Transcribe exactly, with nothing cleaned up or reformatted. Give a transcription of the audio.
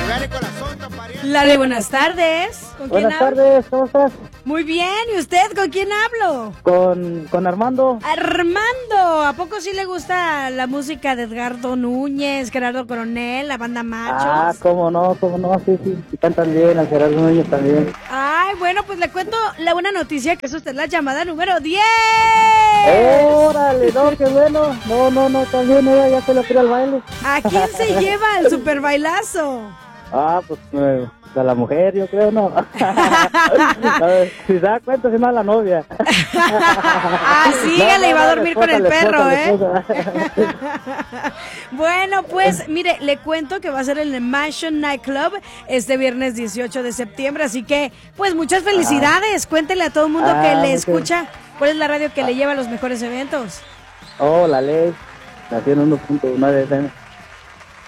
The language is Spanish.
Lale, buenas tardes. ¿Con quién Buenas hablo? tardes, ¿cómo estás? Muy bien, ¿y usted con quién hablo? Con, con Armando. Armando, ¿a poco sí le gusta la música de Edgardo Núñez, Gerardo Coronel, la banda Machos? Ah, cómo no, cómo no, sí, sí, sí cantan bien, al Gerardo Núñez también. Ay, bueno, pues le cuento la buena noticia, que es usted la llamada número diez. ¡Órale, no, qué bueno! No, no, no, también ella ya se lo tira al baile. ¿A quién se lleva el super bailazo? Ah, pues eh, a la mujer, yo creo, ¿no? A ver, si se da cuenta, si no a la novia. Ah, sígale, No, iba a no, dormir la con el esposa, perro, la ¿eh? esposa. Bueno, pues, mire, le cuento que va a ser en el Mansion Nightclub este viernes dieciocho de septiembre, así que, pues, muchas felicidades. Cuéntele a todo el mundo Ah, que le muchas- escucha cuál es la radio que le lleva a los mejores eventos. Oh, la ley, la cien uno punto nueve F M.